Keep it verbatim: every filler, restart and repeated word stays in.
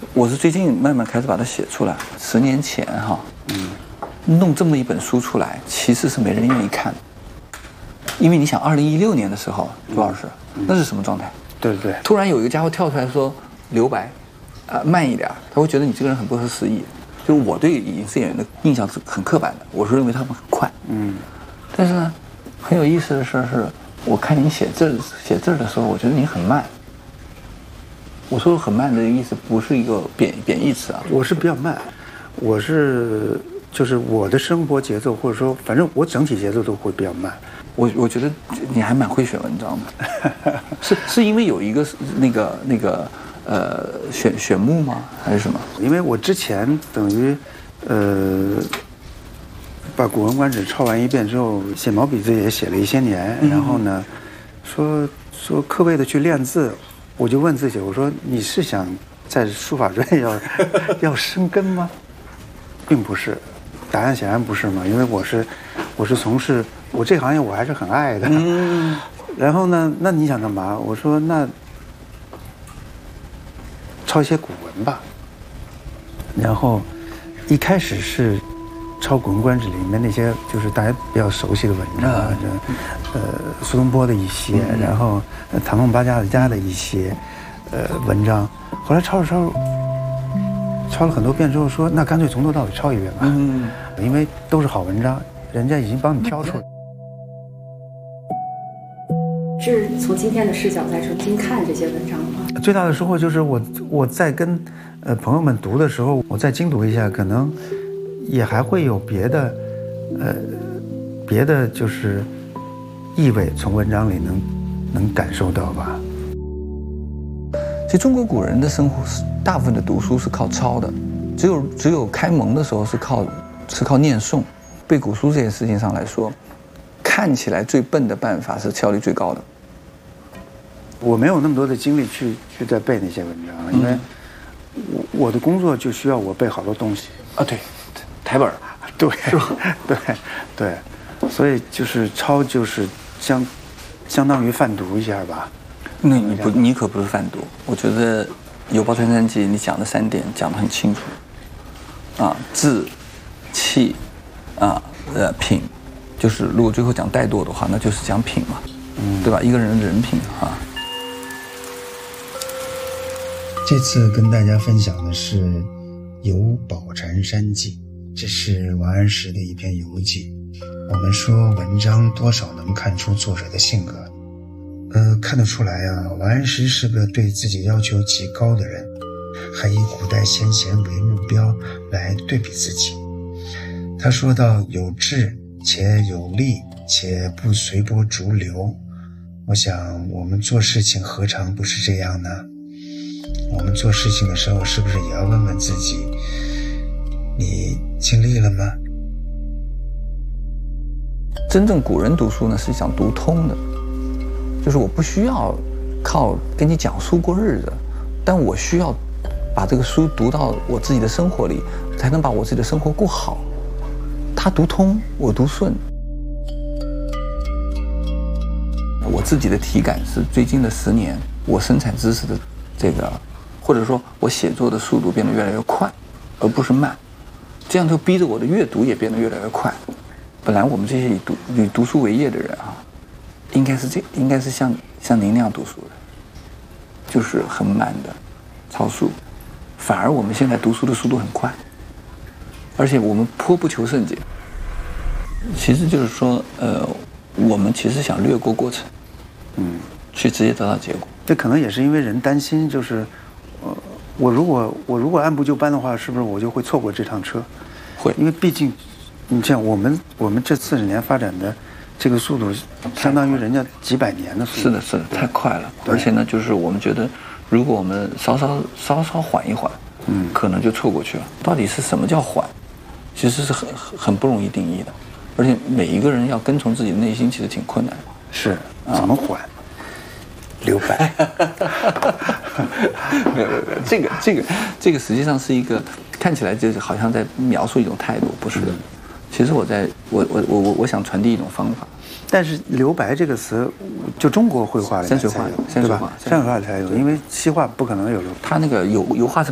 我是最近慢慢开始把它写出来。十年前哈，嗯，弄这么一本书出来，其实是没人愿意看的。因为你想，二零一六年的时候，朱老师，嗯、那是什么状态？ 对对。 突然有一个家伙跳出来说：“留白，啊、呃，慢一点。”他会觉得你这个人很不合时宜。就是我对影视演员的印象是很刻板的，我是认为他们很快。嗯。但是呢，很有意思的事是，我看你写字写字的时候，我觉得你很慢。我说很慢的意思不是一个贬贬义词啊， 我是比较慢，我是就是我的生活节奏或者说反正我整体节奏都会比较慢。 我我觉得你还蛮会选文章的，是是因为有一个那个那个呃选选目吗？还是什么？ 因为我之前等于呃把《古文观止》抄完一遍之后，写毛笔字也写了一些年，嗯、然后呢说说刻意的去练字。我就问自己，我说你是想在书法专业要要生根吗？并不是，答案显然不是嘛，因为我是我是从事我这行业，我还是很爱的。嗯、然后呢，那你想干嘛？我说那抄一些古文吧。然后一开始是抄《古文观止》里面那些就是大家比较熟悉的文章啊，这、嗯、呃苏东坡的一些，嗯、然后唐宋八家家的一些呃文章。后来抄着抄着，抄了很多遍之后说，那干脆从头到尾抄一遍吧，嗯、因为都是好文章，人家已经帮你挑出来。 是从今天的视角再重新看这些文章吗？ 最大的收获就是我我在跟呃朋友们读的时候，我再精读一下，可能也还会有别的呃别的就是意味从文章里能能感受到吧。 其实中国古人的生活是大部分的读书是靠抄的，只有只有开蒙的时候是靠是靠念诵。背古书这件事情上来说，看起来最笨的办法是效率最高的。 我没有那么多的精力去去再背那些文章，因为我我的工作就需要我背好多东西啊，对，台本， 对，是吧？对对，所以就是抄就是相相当于泛读一下吧。 那你不你可不是泛读，我觉得《有报穿山记》你讲的三点讲得很清楚，啊，志、气，啊，呃，品，就是如果最后讲怠惰的话，那就是讲品嘛，嗯，对吧？一个人的人品啊。 这次跟大家分享的是《有宝禅山记》，这是王安石的一篇游记。我们说文章多少能看出作者的性格，呃，看得出来啊，王安石是个对自己要求极高的人，还以古代先贤为目标来对比自己。他说到有志且有力且不随波逐流，我想我们做事情何尝不是这样呢？我们做事情的时候是不是也要问问自己，你尽力了吗？ 真正古人读书呢是想读通的，就是我不需要靠跟你讲书过日子，但我需要把这个书读到我自己的生活里，才能把我自己的生活过好。他读通，我读顺。我自己的体感是最近的十年，我生产知识的这个，或者说我写作的速度变得越来越快，而不是慢，这样就逼着我的阅读也变得越来越快。本来我们这些以读以读书为业的人啊，应该是这应该是像像您那样读书的，就是很慢的超速，反而我们现在读书的速度很快，而且我们颇不求甚解。其实就是说，呃，我们其实想略过过程，嗯，去直接得到结果。 这可能也是因为人担心，就是，呃，我如果我如果按部就班的话，是不是我就会错过这趟车？ 会， 因为毕竟，你像我们我们这四十年发展的这个速度，相当于人家几百年的速度。 是的，是的，太快了。而且呢，就是我们觉得，如果我们稍稍稍稍缓一缓，嗯，可能就错过去了。到底是什么叫缓？其实是很很不容易定义的，而且每一个人要跟从自己的内心，其实挺困难的。 是，怎么缓？留白。 没有没有没有，这个这个这个实际上是一个看起来就是好像在描述一种态度，不是的。嗯、其实我在我我我我我想传递一种方法。 但是留白这个词，就中国绘画里山水画，山水画， 山水画才有，因为西画不可能有留白。 它那个油油画是